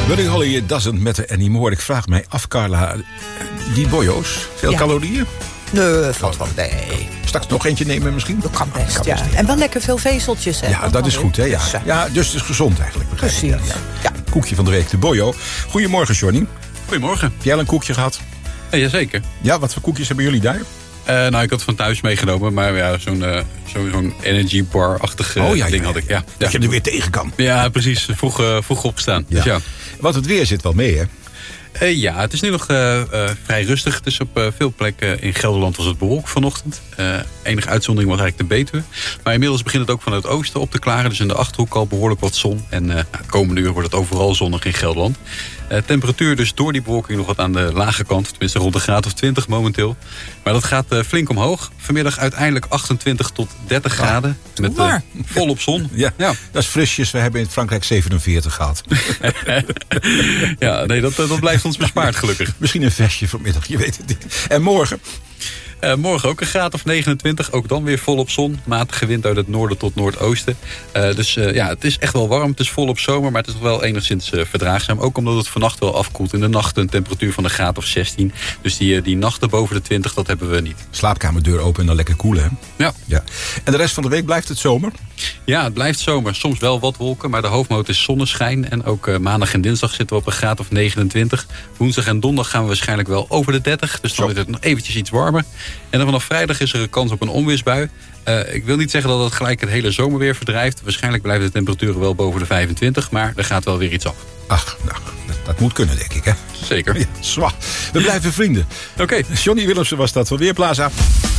Buddy Holly doesn't matter anymore. Ik vraag mij af, Carla, die bojo's, veel calorieën? Nee, valt wel nee. Straks nog eentje nemen misschien? Dat kan best, ja. En wel lekker veel vezeltjes, hè? Ja, dat is goed, hè? Ja. Ja, dus het is gezond eigenlijk. Precies. Ja. Koekje van de week, de bojo. Goedemorgen, Johnny. Goedemorgen. Heb jij al een koekje gehad? Jazeker. Ja, wat voor koekjes hebben jullie daar? Nou, ik had van thuis meegenomen, maar ja, zo'n energy bar-achtig ding had ik. Ja. Dat je er weer tegen kan. Ja, precies. Vroeg opgestaan. Ja. Dus ja. Want het weer zit wel mee, hè? Ja, het is nu nog vrij rustig. Het is op veel plekken in Gelderland was het bewolkt vanochtend. Enige uitzondering was eigenlijk de Betuwe. Maar inmiddels begint het ook vanuit het oosten op te klaren. Dus in de Achterhoek al behoorlijk wat zon. En het komende uur wordt het overal zonnig in Gelderland. Temperatuur dus door die bewolking nog wat aan de lage kant. Tenminste rond een graad of 20 momenteel. Maar dat gaat flink omhoog. Vanmiddag uiteindelijk 28 tot 30 graden. Met volop zon. Ja, dat is frisjes. We hebben in Frankrijk 47 gehad. Ja, nee, dat blijft ons bespaard gelukkig. Misschien een vestje vanmiddag, je weet het niet. En morgen? Morgen ook een graad of 29. Ook dan weer volop zon. Matige wind uit het noorden tot noordoosten. Dus het is echt wel warm. Het is volop zomer, maar het is wel enigszins verdraagzaam. Ook omdat het vannacht wel afkoelt. In de nacht een temperatuur van een graad of 16. Dus die nachten boven de 20, dat hebben we niet. Slaapkamerdeur open en dan lekker koelen, hè? Ja. En de rest van de week blijft het zomer? Ja, het blijft zomer. Soms wel wat wolken, maar de hoofdmoot is zonneschijn. En ook maandag en dinsdag zitten we op een graad of 29. Woensdag en donderdag gaan we waarschijnlijk wel over de 30. Dus dan is het nog eventjes iets warmer. En dan vanaf vrijdag is er een kans op een onweersbui. Ik wil niet zeggen dat het gelijk het hele zomerweer verdrijft. Waarschijnlijk blijven de temperaturen wel boven de 25. Maar er gaat wel weer iets af. Ach, nou, dat moet kunnen, denk ik, hè? Zeker. Ja, zwaar. We blijven vrienden. Oké. Johnny Willemsen was dat van Weerplaza.